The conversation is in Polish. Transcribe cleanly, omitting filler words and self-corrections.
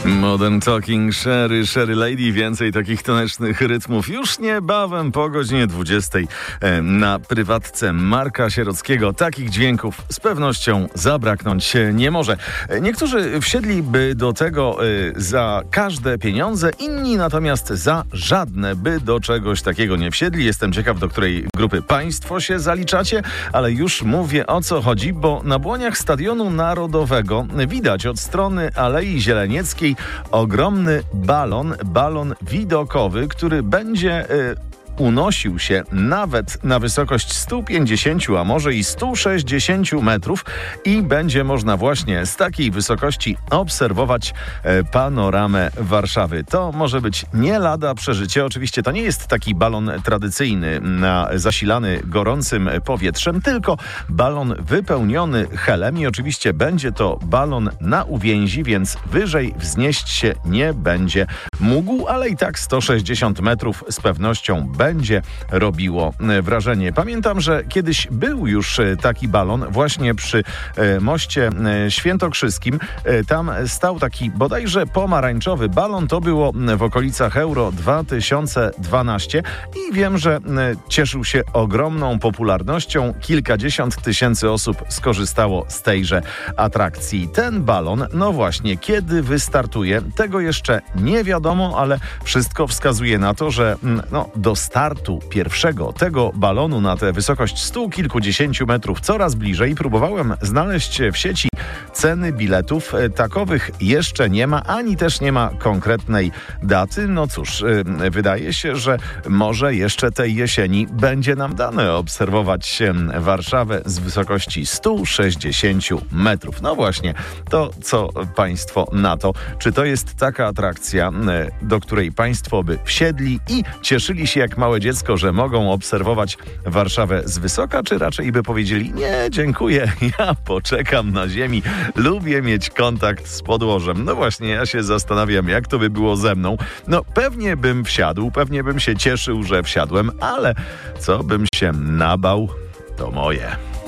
Modern Talking, Sherry Lady. Więcej takich tanecznych rytmów już niebawem po godzinie 20 na prywatce Marka Sierockiego. Takich dźwięków z pewnością zabraknąć nie może. Niektórzy wsiedliby do tego za każde pieniądze, inni natomiast za żadne by do czegoś takiego nie wsiedli. Jestem ciekaw, do której grupy państwo się zaliczacie, ale już mówię, o co chodzi, bo na błoniach Stadionu Narodowego widać od strony Alei Zielenieckiej ogromny balon widokowy, który będzie unosił się nawet na wysokość 150, a może i 160 metrów i będzie można właśnie z takiej wysokości obserwować panoramę Warszawy. To może być nie lada przeżycie. Oczywiście to nie jest taki balon tradycyjny, zasilany gorącym powietrzem, tylko balon wypełniony helem i oczywiście będzie to balon na uwięzi, więc wyżej wznieść się nie będzie mógł, ale i tak 160 metrów z pewnością będzie robiło wrażenie. Pamiętam, że kiedyś był już taki balon właśnie przy moście świętokrzyskim. Tam stał taki bodajże pomarańczowy balon. To było w okolicach Euro 2012 i wiem, że cieszył się ogromną popularnością. Kilkadziesiąt tysięcy osób skorzystało z tejże atrakcji. Ten balon, no właśnie, kiedy wystartuje, tego jeszcze nie wiadomo, ale wszystko wskazuje na to, że do startu pierwszego tego balonu na tę wysokość 100 kilkudziesięciu metrów coraz bliżej. Próbowałem znaleźć w sieci ceny biletów. Takowych jeszcze nie ma, ani też nie ma konkretnej daty. No cóż, wydaje się, że może jeszcze tej jesieni będzie nam dane obserwować Warszawę z wysokości 160 metrów. No właśnie, to co państwo na to? Czy to jest taka atrakcja, do której państwo by wsiedli i cieszyli się jak małe dziecko, że mogą obserwować Warszawę z wysoka, czy raczej by powiedzieli: nie, dziękuję, ja poczekam na ziemi, lubię mieć kontakt z podłożem. No właśnie, ja się zastanawiam, jak to by było ze mną. No pewnie bym wsiadł, pewnie bym się cieszył, że wsiadłem, ale co bym się nabał, to moje.